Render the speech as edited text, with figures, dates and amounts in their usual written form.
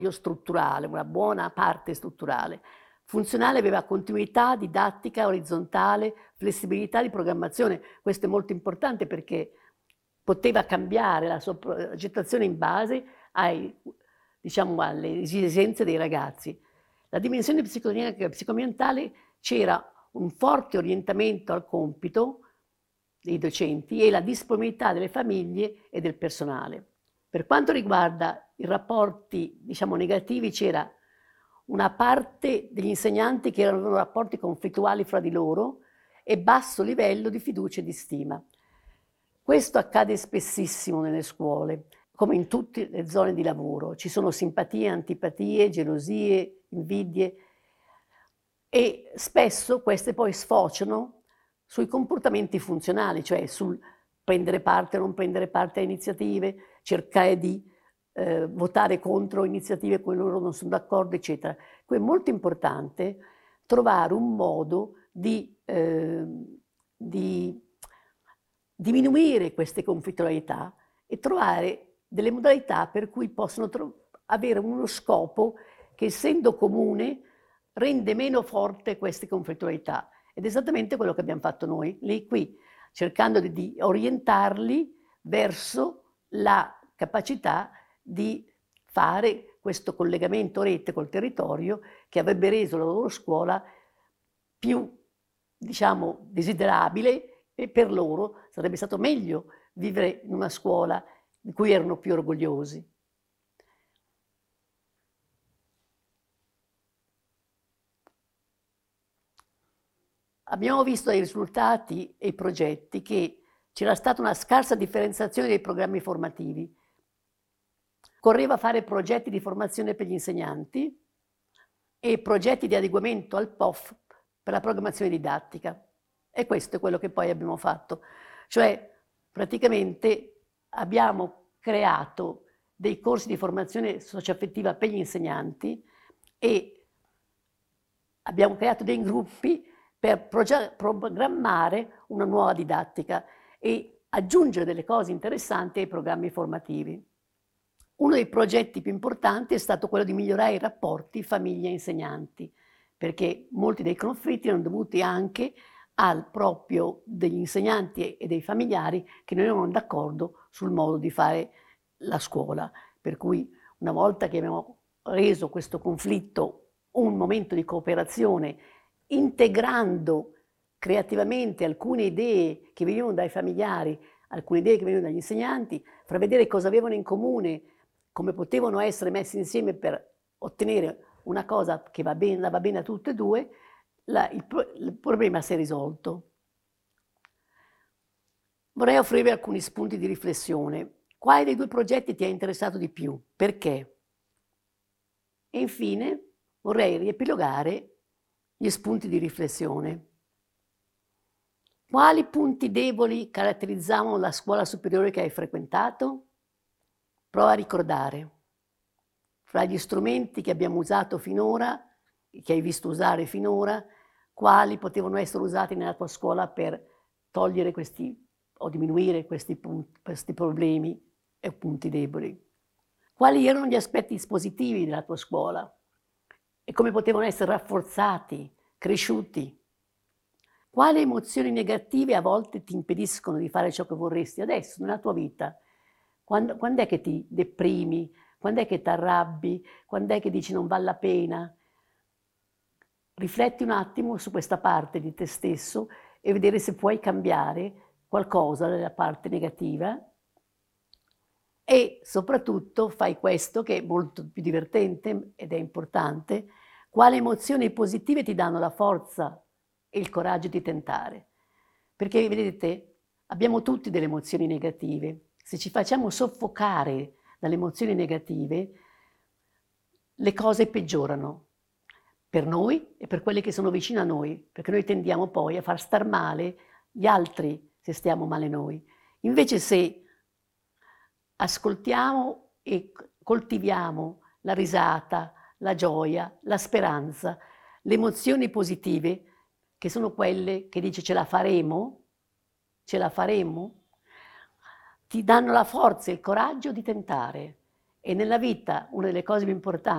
strutturale, una buona parte strutturale. Funzionale aveva continuità didattica orizzontale, flessibilità di programmazione. Questo è molto importante perché poteva cambiare la sua progettazione in base diciamo, alle esigenze dei ragazzi. La dimensione psicodinamica e psicoambientale c'era un forte orientamento al compito dei docenti e la disponibilità delle famiglie e del personale. Per quanto riguarda i rapporti, diciamo, negativi, c'era una parte degli insegnanti che erano rapporti conflittuali fra di loro e basso livello di fiducia e di stima. Questo accade spessissimo nelle scuole, come in tutte le zone di lavoro. Ci sono simpatie, antipatie, gelosie, invidie e spesso queste poi sfociano sui comportamenti funzionali, cioè sul prendere parte o non prendere parte a iniziative, cercare di votare contro iniziative con cui loro non sono d'accordo, eccetera. Qui è molto importante trovare un modo di diminuire queste conflittualità e trovare delle modalità per cui possono avere uno scopo che, essendo comune, rende meno forte queste conflittualità. Ed è esattamente quello che abbiamo fatto noi, lì qui, cercando di orientarli verso la capacità di fare questo collegamento rete col territorio che avrebbe reso la loro scuola più, diciamo, desiderabile, e per loro sarebbe stato meglio vivere in una scuola di cui erano più orgogliosi. Abbiamo visto dai risultati e i progetti che c'era stata una scarsa differenziazione dei programmi formativi. Occorreva fare progetti di formazione per gli insegnanti e progetti di adeguamento al POF per la programmazione didattica. E questo è quello che poi abbiamo fatto. Cioè, praticamente abbiamo creato dei corsi di formazione socioaffettiva per gli insegnanti e abbiamo creato dei gruppi per programmare una nuova didattica e aggiungere delle cose interessanti ai programmi formativi. Uno dei progetti più importanti è stato quello di migliorare i rapporti famiglia-insegnanti, perché molti dei conflitti erano dovuti anche al proprio degli insegnanti e dei familiari che non erano d'accordo sul modo di fare la scuola. Per cui una volta che abbiamo reso questo conflitto un momento di cooperazione, integrando creativamente alcune idee che venivano dai familiari, alcune idee che venivano dagli insegnanti, far vedere cosa avevano in comune, come potevano essere messi insieme per ottenere una cosa che va bene a tutte e due, il problema si è risolto. Vorrei offrirvi alcuni spunti di riflessione. Quale dei due progetti ti ha interessato di più? Perché? E infine vorrei riepilogare gli spunti di riflessione. Quali punti deboli caratterizzavano la scuola superiore che hai frequentato? Prova a ricordare. Fra gli strumenti che abbiamo usato finora, che hai visto usare finora, quali potevano essere usati nella tua scuola per togliere questi o diminuire questi problemi e punti deboli? Quali erano gli aspetti positivi della tua scuola e come potevano essere rafforzati, cresciuti? Quali emozioni negative a volte ti impediscono di fare ciò che vorresti adesso, nella tua vita? Quando è che ti deprimi? Quando è che ti arrabbi? Quando è che dici non vale la pena? Rifletti un attimo su questa parte di te stesso e vedere se puoi cambiare qualcosa della parte negativa e soprattutto fai questo che è molto più divertente ed è importante, quali emozioni positive ti danno la forza e il coraggio di tentare. Perché vedete, abbiamo tutti delle emozioni negative. Se ci facciamo soffocare dalle emozioni negative, le cose peggiorano per noi e per quelli che sono vicino a noi, perché noi tendiamo poi a far star male gli altri se stiamo male noi. Invece se ascoltiamo e coltiviamo la risata, la gioia, la speranza, le emozioni positive, che sono quelle che dice ce la faremo, ti danno la forza e il coraggio di tentare E nella vita una delle cose più importanti